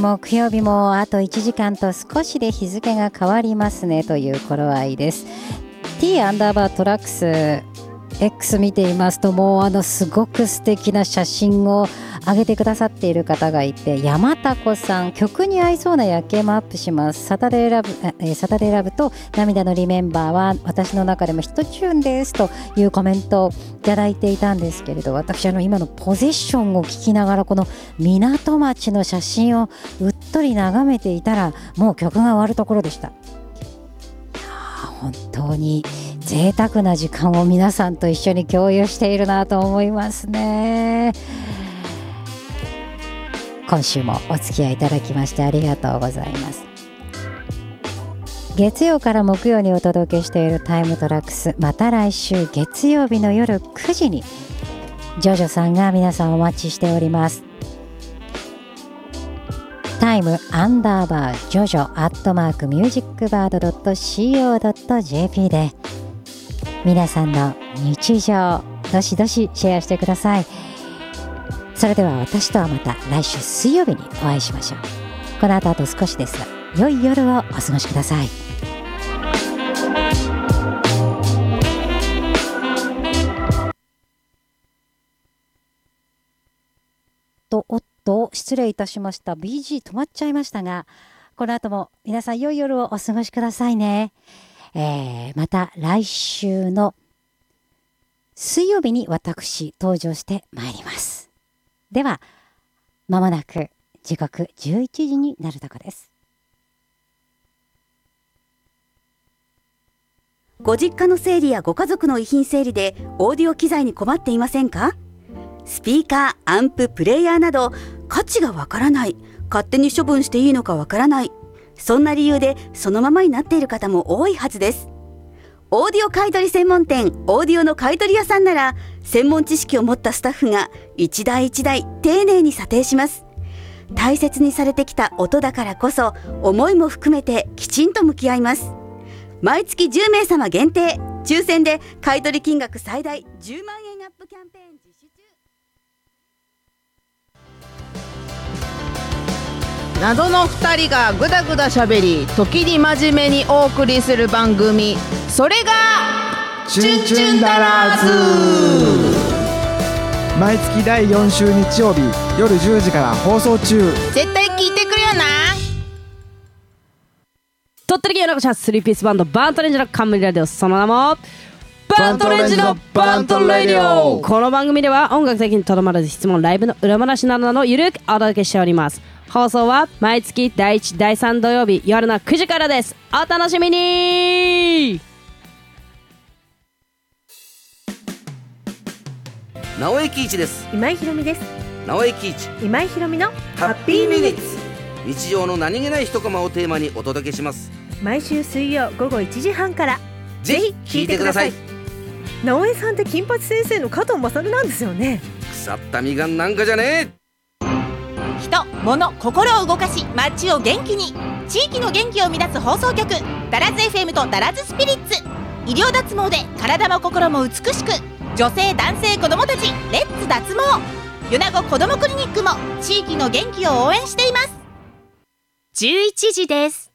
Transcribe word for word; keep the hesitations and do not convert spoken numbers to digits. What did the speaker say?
木曜日もあといちじかんと少しで日付が変わりますねという頃合いです。 T アンダーバートラックス X 見ていますと、もうあのすごく素敵な写真を上げてくださっている方がいて、山田子さん、曲に合いそうな夜景もアップします。サタデーラブ、えー、サタデーラブと涙のリメンバーは私の中でもヒットチューンですというコメントをいただいていたんですけれど、私あの今のポゼッションを聞きながらこの港町の写真をうっとり眺めていたら、もう曲が終わるところでした。本当に贅沢な時間を皆さんと一緒に共有しているなと思いますね。今週もお付き合いいただきましてありがとうございます。月曜から木曜にお届けしているタイムトラックス、また来週月曜日の夜くじにジョジョさんが皆さんお待ちしております。タイムアンダーバージョジョアットマークミュージックバードドットシーオードットジェーピー で皆さんの日常どしどしシェアしてください。それでは私とはまた来週水曜日にお会いしましょう。この後あと少しですが良い夜をお過ごしください。とおっと失礼いたしました。 ビージー 止まっちゃいましたが、この後も皆さん良い夜をお過ごしくださいね。えー、また来週の水曜日に私登場してまいります。ではまもなく時刻じゅういちじになるとこです。 ご実家の整理やご家族の遺品整理でオーディオ機材に困っていませんか？スピーカー、アンプ、プレイヤーなど価値がわからない、勝手に処分していいのかわからない、そんな理由でそのままになっている方も多いはずです。オーディオ買取専門店オーディオの買取屋さんなら、専門知識を持ったスタッフが一台一台丁寧に査定します。大切にされてきた音だからこそ、思いも含めてきちんと向き合います。毎月じゅうめいさま限定、抽選で買取金額最大じゅうまんえんアップキャンペーン実施中。 謎のふたりがぐだぐだしゃべり、時に真面目にお送りする番組、それがチュンチュンダラーズ。毎月だいよん週日曜日夜じゅうじから放送中。 絶対聞いてくれよな。鳥取県のシャスリーピースバンドバントレンジの冠ラディオ、その名もバントレンジのバントレディオ。この番組では音楽的にとどまらず質問、ライブの裏話などなどゆるくお届けしております。放送は毎月だいいち、だいさん土曜日夜のくじからです。お楽しみに。 直江喜一です。 今井ひろみです。 直江喜一、 今井ひろみのハッピーミニッツ。日常の何気ない一コマをテーマにお届けします。 毎週水曜午後いちじはんからぜひ聞いてください。 直江さんって金八先生の加藤勝なんですよね。 腐ったみがんなんかじゃねえ。 人、物、心を動かし街を元気に、地域の元気を乱す放送局、ダラズ エフエム とダラズスピリッツ。医療脱毛で体も心も美しく、女性男性子どもたちレッツ脱毛。米子子どもクリニックも地域の元気を応援しています。じゅういちじです。